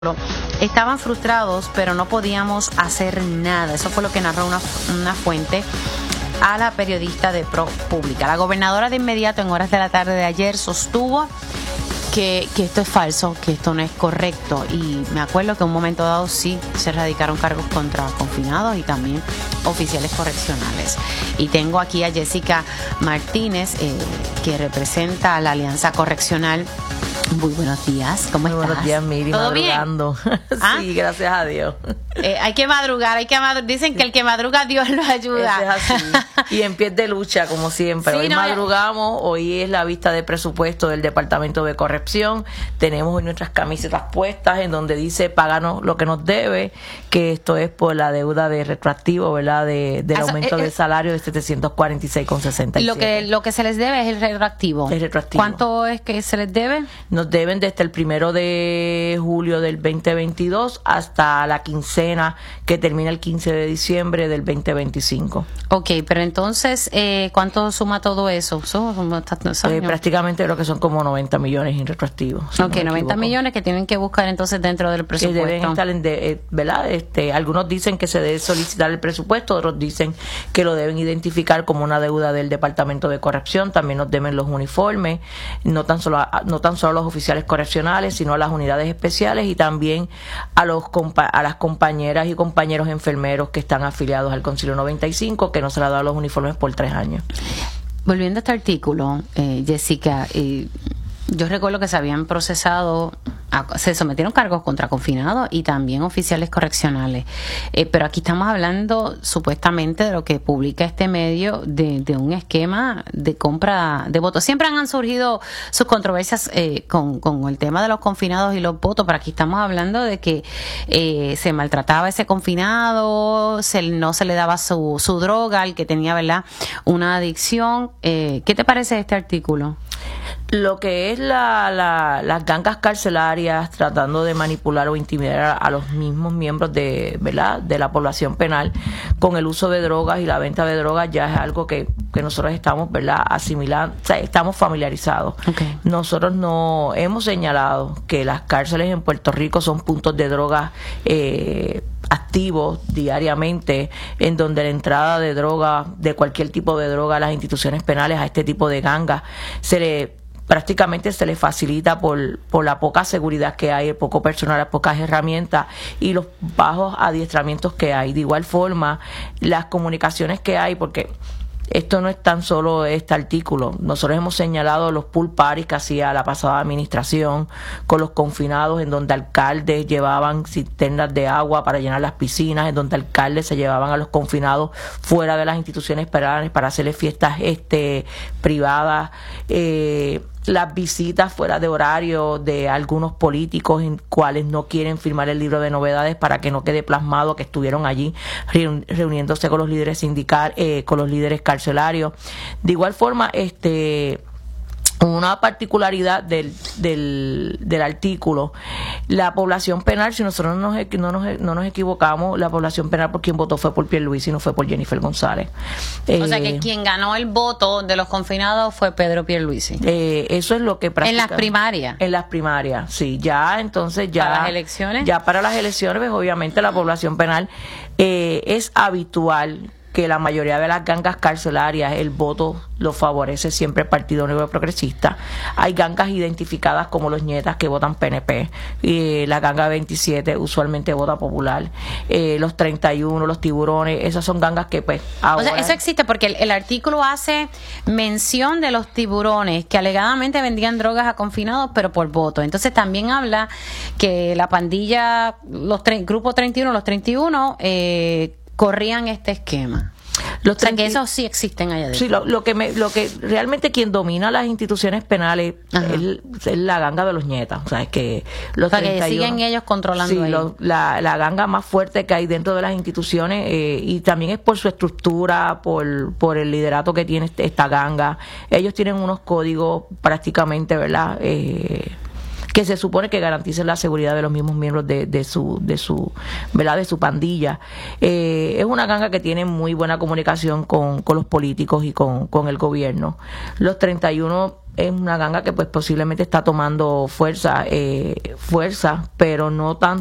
estaban frustrados, pero no podíamos hacer nada. Eso fue lo que narró una fuente a la periodista de ProPublica. La gobernadora de inmediato, en horas de la tarde de ayer, sostuvo que esto es falso, que esto no es correcto. Y me acuerdo que en un momento dado sí se radicaron cargos contra confinados y también oficiales correccionales. Y tengo aquí a Jessica Martínez, que representa a la Alianza Correccional. Muy buenos días, ¿cómo estás? Buenos días, Miri, ¿Todo madrugando. bien? Sí, gracias a Dios. Hay que madrugar, Dicen que el que madruga, Dios lo ayuda. Eso es así. Y en pie de lucha, como siempre. Sí, Hoy madrugamos, hoy es la vista de presupuesto del Departamento de Corrección. Tenemos hoy nuestras camisetas puestas en donde dice páganos lo que nos debe, que esto es por la deuda de retroactivo, ¿verdad? Del aumento del salario de 746,67. Lo que se les debe es el retroactivo. El retroactivo. ¿Cuánto es que se les debe? Nos deben desde el 1 de julio del 2022 hasta la quincena que termina el 15 de diciembre del 2025. Ok, pero entonces, ¿cuánto suma todo eso? Prácticamente creo que son como 90 millones en retroactivo. Si ok, 90 millones que tienen que buscar entonces dentro del presupuesto. Que deben estar ¿verdad? Algunos dicen que se debe solicitar el presupuesto, otros dicen que lo deben identificar como una deuda del Departamento de Corrección. También nos deben los uniformes, no tan solo a los oficiales correccionales, sino a las unidades especiales y también a las compañeras y compañeros enfermeros que están afiliados al Concilio 95, que no se le ha dado los uniformes por 3 años. Volviendo a este artículo, Jessica, yo recuerdo que se habían procesado, se sometieron cargos contra confinados y también oficiales correccionales. Pero aquí estamos hablando supuestamente de lo que publica este medio de un esquema de compra de votos. Siempre han surgido sus controversias con el tema de los confinados y los votos, pero aquí estamos hablando de que se maltrataba a ese confinado, no se le daba su droga al que tenía, ¿verdad?, una adicción. ¿Qué te parece este artículo? Lo que es las gangas carcelarias tratando de manipular o intimidar a los mismos miembros de la población penal con el uso de drogas y la venta de drogas ya es algo que nosotros estamos, ¿verdad?, asimilando, o sea, estamos familiarizados. Okay. Nosotros no hemos señalado que las cárceles en Puerto Rico son puntos de drogas activos diariamente, en donde la entrada de droga, de cualquier tipo de droga a las instituciones penales, a este tipo de gangas, prácticamente se le facilita por la poca seguridad que hay, el poco personal, las pocas herramientas y los bajos adiestramientos que hay. De igual forma, las comunicaciones que hay, porque esto no es tan solo este artículo. Nosotros hemos señalado los pool parties que hacía la pasada administración con los confinados, en donde alcaldes llevaban cisternas de agua para llenar las piscinas, en donde alcaldes se llevaban a los confinados fuera de las instituciones penales para hacerles fiestas privadas, las visitas fuera de horario de algunos políticos en cuales no quieren firmar el libro de novedades para que no quede plasmado que estuvieron allí reuniéndose con los líderes sindicales, con los líderes carcelarios. De igual forma, una particularidad del artículo, la población penal, si nosotros no nos equivocamos, la población penal por quien votó fue por Pierluisi y no fue por Jennifer González. O sea que quien ganó el voto de los confinados fue Pedro Pierluisi. Eso es lo que prácticamente. En las primarias, sí. Ya, entonces ya. ¿Para las elecciones? Ya para las elecciones, pues obviamente la población penal es habitual que la mayoría de las gangas carcelarias el voto lo favorece siempre el Partido Nuevo Progresista. Hay gangas identificadas como los Nietas que votan PNP, la ganga 27 usualmente vota Popular, los 31, los Tiburones, esas son gangas que pues ahora... O sea, eso existe porque el artículo hace mención de los Tiburones que alegadamente vendían drogas a confinados pero por voto. Entonces también habla que la pandilla, grupo 31, los 31 corrían este esquema. O sea, que esos sí existen allá adentro. Sí, lo que realmente quien domina las instituciones penales es la ganga de los Nietas. O sea, es que los 31, que siguen ellos controlando. Sí, la ganga más fuerte que hay dentro de las instituciones y también es por su estructura, por el liderato que tiene esta ganga. Ellos tienen unos códigos prácticamente, ¿verdad?, que se supone que garanticen la seguridad de los mismos miembros de su ¿verdad? De su pandilla. Es una ganga que tiene muy buena comunicación con los políticos y con el gobierno. Los 31 es una ganga que pues posiblemente está tomando fuerza, pero no tanto